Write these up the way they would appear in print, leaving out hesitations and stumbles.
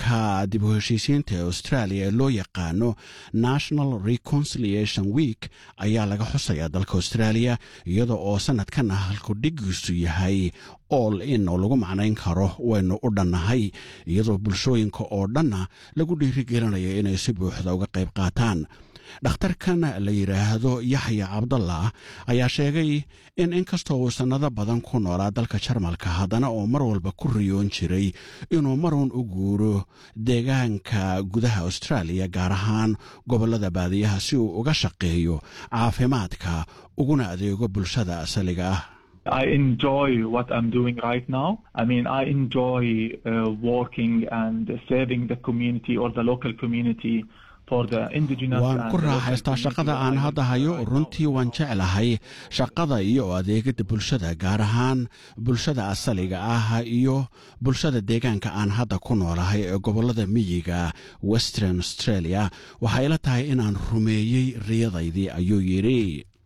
toddobaadka dib u heshiisiinta ee Australia loo yaqaano National Reconciliation Week ayaa laga xusayaa dalka Australia iyada oo sanadkan halku dhigiisu yahay all in oo lagu macnayn karo waynu u dhannahay iyadoo bulshooyinka oo dhanna lagu dhiirigelinayo inay si buuxda uga qayb qaataan dhakhtarkan la yiraahdo Yaxya Cabdallah ayaa sheegay in inkastoo uu sanado badan ku noolaa dalka Jarmalka haddana oo mar walba ku riyoon jiray inuu maruun u guuro deegaanka gudaha Australia gaar ahaan gobolada baadiyaha si uu uga shaqeeyo caafimaadka uguna adeego bulshada asaliga ah. I enjoy what I'm doing right now. I mean, I enjoy working and serving the community or the local community. waan ku raaxaystaa shaqada aan hadda hayo runtii waan jeclahay shaqada iyo adeegada bulshada gaar ahaan bulshada asaliga ah iyo bulshada deegaanka aan hadda ku noolahay ee gobolada miyiga Western Australia waxay la tahay inaan rumeeyay riyadaydii ayuu yiri.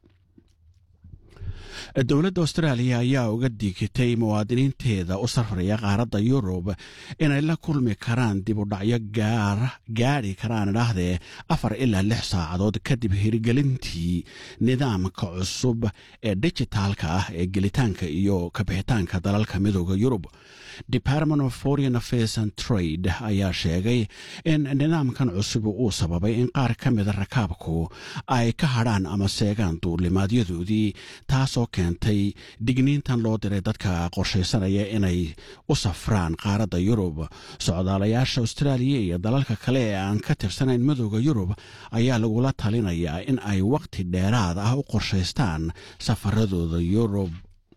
dowladda Australia ayaa uga digtay muwaadiniinteeda u safraya qaaradda Yurub inay la kulmi karaan dib u dhacyo gaari karaan 4 ilaa 6 saacadood kadib hirgelintii nidaamka cusub ee digitalka ah ee gelitaanka iyo ka bixitaanka dalalka midowga Yurub. Department of Foreign Affairs and Trade ayaa sheegay in nidaamkan cusub uu sababay in qaar ka mid rakaabku ay ka hadhaan ama seegaan duulimaadyadoodii taasoo keentay digniintan loo diray dadka qorshaysanaya inay u safraan qaaradda Yurub. socdaalayaasha Australia iyo dalalka kale ee aan ka tirsanayn midowga Yurub ayaa lagula talinayaa in ay waqti dheeraad ah u qorshaystaan safaradooda Yurub.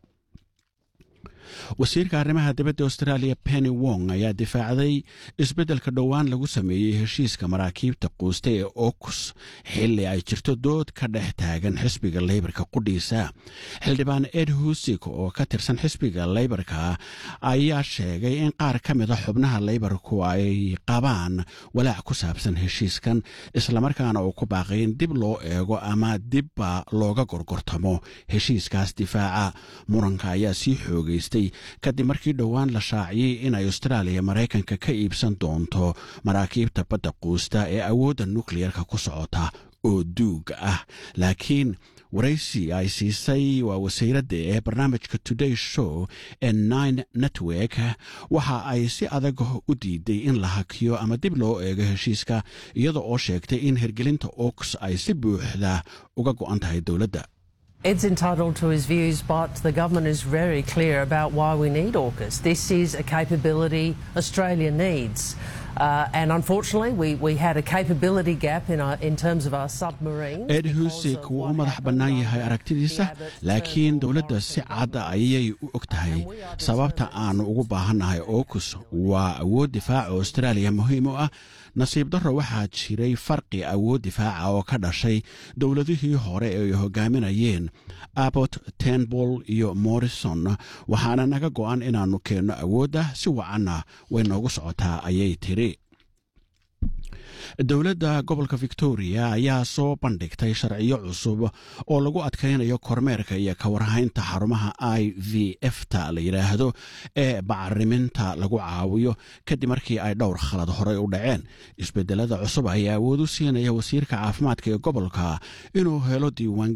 wasiirka arrimaha dibadda Australia Penny Wong ayaa difaacday isbeddelka dhowaan lagu sameeyay heshiiska maraakiibta quusta ee AUKUS xilli ay jirto dood ka dhex taagan xisbiga Labourka qudhiisa. xildhibaan Ed Husic oo ka tirsan xisbiga Labourka ayaa sheegay in qaar ka mid ah xubnaha Labourku ay qabaan walaac ku saabsan heshiiskan islamarkaana uu ku baaqay in dib loo eego ama dibba looga gorgortamo heshiiskaas difaaca. muranka ayaa sii xoogaystay kadib markii dhowaan la shaaciyay in ay Australia Mareykanka ka iibsan doonto maraakiibta badda quusta ee awoodda nuclearka ku socota oo duug ah. laakiin waraysi ay siisay waa wasiiradda ee barnaamijka Today Show ee 9 Network waxa ay si adag u diiday in la hakiyo ama dib loo eego heshiiska iyada oo sheegtay in hirgelinta AUKUS ay si buuxda uga go'an tahay dowladda. Ed's entitled to his views, but the government is very clear about why we need AUKUS. This is a capability Australia needs. And unfortunately, we had a capability gap in terms of our submarines. Ed Husic wuu madax bannaan yahay aragtidiisa, laakiin dowladda si cad ayay u ogtahay sababta aan ugu baahannahay AUKUS waa awood difaaca Australia muhiim u ah. nasiib darro waxaa jiray farqi awood difaaca oo ka dhashay dowladihii hore ee ay hogaaminayeen Abbott, Turnbull iyo Morrison waxaana naga go'an inaannu keenno awoodda si wacanna way noogu socotaa ayay tiri. dowladda gobolka Victoria ayaa soo bandhigtay sharciyo cusub oo lagu adkaynayo kormeerka iyo ka warhaynta xarumaha IVF-ta la yiraahdo ee bacriminta lagu caawiyo kadib markii ay dhowr khalad hore u dhaceen. isbedelada cusub ayaa awood u siinaya wasiirka caafimaadka ee gobolka inuu helo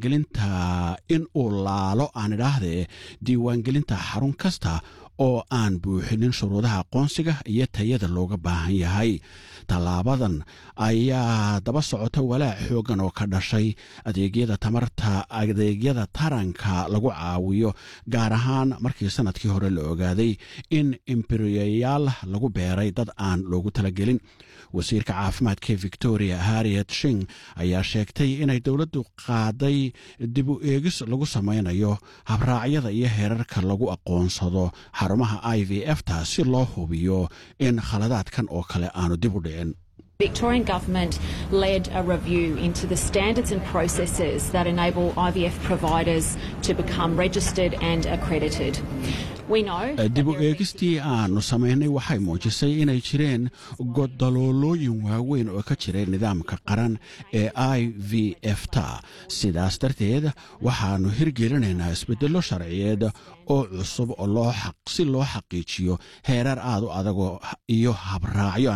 diiwaangelinta xarun kasta oo aan buuxinin shuruudaha aqoonsiga iyo tayada looga baahan yahay. tallaabadan ayaa daba socota walaac xoogan oo ka dhashay adeegyada taranka lagu caawiyo gaar ahaan markii sanadkii hore la ogaaday in imperiyaal lagu beeray dad aan loogu talagelin. wasiirka caafimaadka Victoria Harriet Shing ayaa sheegtay inay dowladdu qaaday dib u eegis lagu sameynayo habraacyada iyo heerarka lagu aqoonsado xarumaha IVF-ta si loo hubiyo in khaladaadkan oo kale aanu dib u dhicin. Victorian government led a review into the standards and processes that enable IVF providers to become registered and accredited. dib u eegistii aanu samaynay waxay muujisay inay jireen godaloolooyin waaweyn oo ka jiray nidaamka qaran ee IVF-ta. sidaas darteed waxaannu hirgelinaynaa isbeddello sharciyeed oo cusub oo si loo xaqiijiyo heerar aad u adag iyo habraacyo